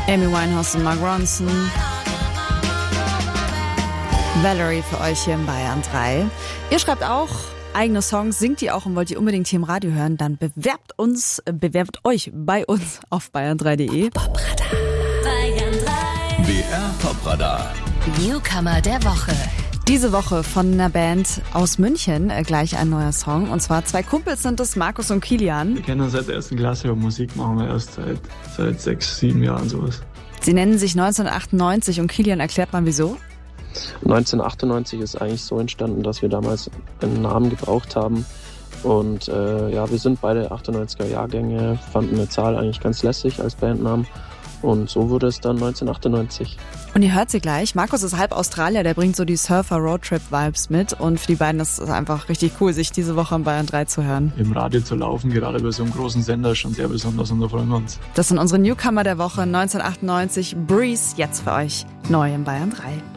Amy Winehouse und Mark Ronson. Valerie für euch hier in Bayern 3. Ihr schreibt auch eigene Songs, singt die auch und wollt ihr unbedingt hier im Radio hören, dann bewerbt euch bei uns auf bayern3.de. Bayern 3. BR Popradar. Newcomer der Woche. Diese Woche von einer Band aus München gleich ein neuer Song. Und zwar 2 Kumpels sind es, Markus und Kilian. Wir kennen uns seit der ersten Klasse, aber Musik machen wir erst seit 6, 7 Jahren sowas. Sie nennen sich 1998 und Kilian erklärt mal wieso. 1998 ist eigentlich so entstanden, dass wir damals einen Namen gebraucht haben. Und wir sind beide 98er Jahrgänge, fanden eine Zahl eigentlich ganz lässig als Bandnamen. Und so wurde es dann 1998. Und ihr hört sie gleich. Markus ist halb Australier, der bringt so die Surfer-Roadtrip-Vibes mit. Und für die beiden ist es einfach richtig cool, sich diese Woche in Bayern 3 zu hören. Im Radio zu laufen, gerade bei so einem großen Sender, ist schon sehr besonders und da freuen wir uns. Das sind unsere Newcomer der Woche 1998. Breeze, jetzt für euch neu in Bayern 3.